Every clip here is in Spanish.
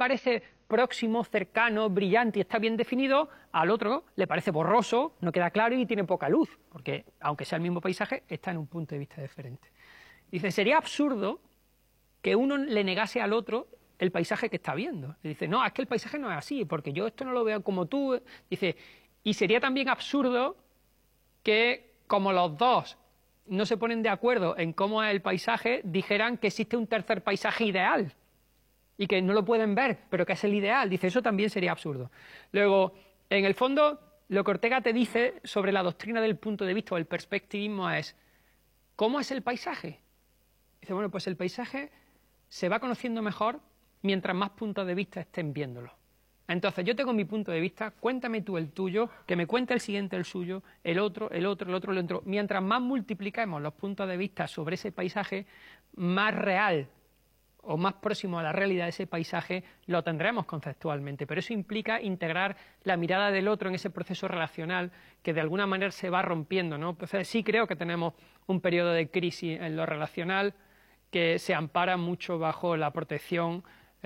parece próximo, cercano, brillante y está bien definido, al otro le parece borroso, no queda claro y tiene poca luz, porque aunque sea el mismo paisaje, está en un punto de vista diferente. Dice, sería absurdo que uno le negase al otro el paisaje que está viendo. Y dice, no, es que el paisaje no es así, porque yo esto no lo veo como tú. Dice, y sería también absurdo que, como los dos no se ponen de acuerdo en cómo es el paisaje, dijeran que existe un tercer paisaje ideal y que no lo pueden ver, pero que es el ideal. Dice, eso también sería absurdo. Luego, en el fondo, lo que Ortega te dice sobre la doctrina del punto de vista o el perspectivismo es, ¿cómo es el paisaje? Dice, bueno, pues el paisaje se va conociendo mejor mientras más puntos de vista estén viéndolo. Entonces, yo tengo mi punto de vista, cuéntame tú el tuyo, que me cuente el siguiente el suyo, el otro, el otro, el otro, el otro. Mientras más multipliquemos los puntos de vista sobre ese paisaje, más real o más próximo a la realidad de ese paisaje lo tendremos conceptualmente, pero eso implica integrar la mirada del otro en ese proceso relacional que de alguna manera se va rompiendo, ¿no? Entonces, sí creo que tenemos un periodo de crisis en lo relacional que se ampara mucho bajo la protección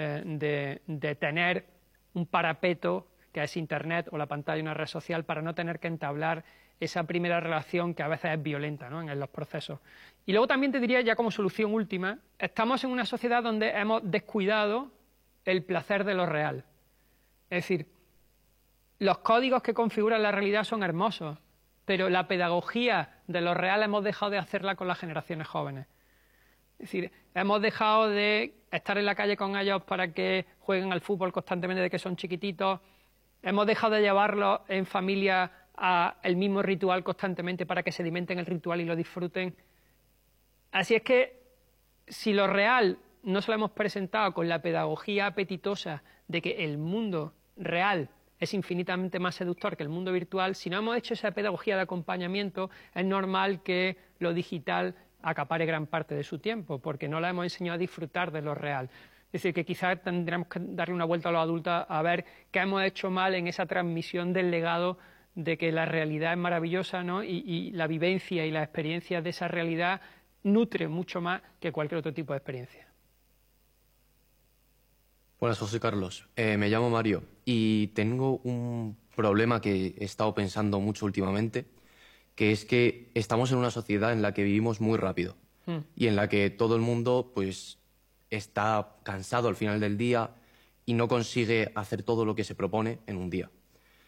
de tener un parapeto que es Internet o la pantalla de una red social para no tener que entablar esa primera relación que a veces es violenta, ¿no?, en los procesos. Y luego también te diría, ya como solución última, estamos en una sociedad donde hemos descuidado el placer de lo real. Es decir, los códigos que configuran la realidad son hermosos, pero la pedagogía de lo real hemos dejado de hacerla con las generaciones jóvenes. Es decir, hemos dejado de estar en la calle con ellos para que jueguen al fútbol constantemente desde que son chiquititos, hemos dejado de llevarlos en familia al mismo ritual constantemente para que sedimenten el ritual y lo disfruten. Así es que si lo real no se lo hemos presentado con la pedagogía apetitosa de que el mundo real es infinitamente más seductor que el mundo virtual, si no hemos hecho esa pedagogía de acompañamiento, es normal que lo digital acapare gran parte de su tiempo, porque no la hemos enseñado a disfrutar de lo real. Es decir, que quizás tendremos que darle una vuelta a los adultos a ver qué hemos hecho mal en esa transmisión del legado de que la realidad es maravillosa, ¿no?, y la vivencia y la experiencia de esa realidad nutre mucho más que cualquier otro tipo de experiencia. Buenas, José Carlos. Me llamo Mario y tengo un problema que he estado pensando mucho últimamente, que es que estamos en una sociedad en la que vivimos muy rápido y en la que todo el mundo pues está cansado al final del día y no consigue hacer todo lo que se propone en un día.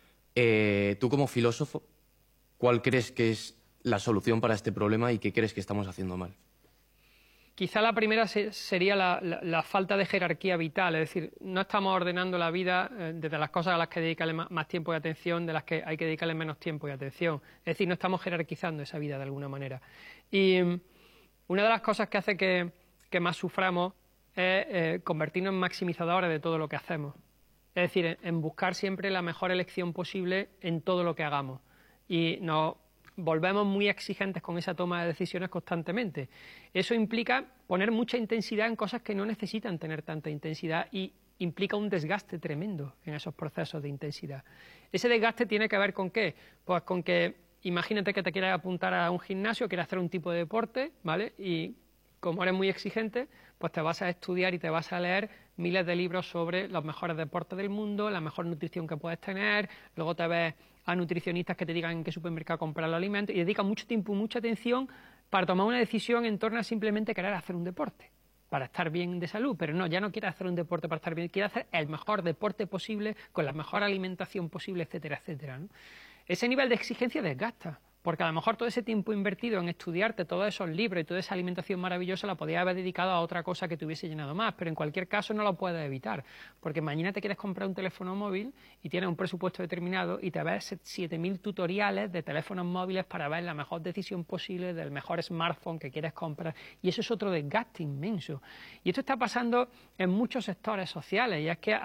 Tú, como filósofo, ¿cuál crees que es la solución para este problema y qué crees que estamos haciendo mal? Quizá la primera sería la falta de jerarquía vital, es decir, no estamos ordenando la vida desde las cosas a las que dedicarle más tiempo y atención, de las que hay que dedicarle menos tiempo y atención. Es decir, no estamos jerarquizando esa vida de alguna manera. Y una de las cosas que hace que más suframos es convertirnos en maximizadores de todo lo que hacemos. Es decir, en buscar siempre la mejor elección posible en todo lo que hagamos. Y nos volvemos muy exigentes con esa toma de decisiones constantemente. Eso implica poner mucha intensidad en cosas que no necesitan tener tanta intensidad y implica un desgaste tremendo en esos procesos de intensidad. Ese desgaste tiene que ver ¿con qué? Pues con que, imagínate que te quieres apuntar a un gimnasio, quieres hacer un tipo de deporte, ¿vale? Y como eres muy exigente, pues te vas a estudiar y te vas a leer miles de libros sobre los mejores deportes del mundo, la mejor nutrición que puedes tener, luego te ves a nutricionistas que te digan en qué supermercado comprar los alimentos y dedican mucho tiempo y mucha atención para tomar una decisión en torno a simplemente querer hacer un deporte, para estar bien de salud, pero no, ya no quiere hacer un deporte para estar bien, quiere hacer el mejor deporte posible, con la mejor alimentación posible, etcétera, etcétera, ¿no? Ese nivel de exigencia desgasta, porque a lo mejor todo ese tiempo invertido en estudiarte todos esos libros y toda esa alimentación maravillosa la podías haber dedicado a otra cosa que te hubiese llenado más, pero en cualquier caso no lo puedes evitar, porque mañana te quieres comprar un teléfono móvil y tienes un presupuesto determinado y te ves 7.000 tutoriales de teléfonos móviles para ver la mejor decisión posible del mejor smartphone que quieres comprar, y eso es otro desgaste inmenso. Y esto está pasando en muchos sectores sociales, y es que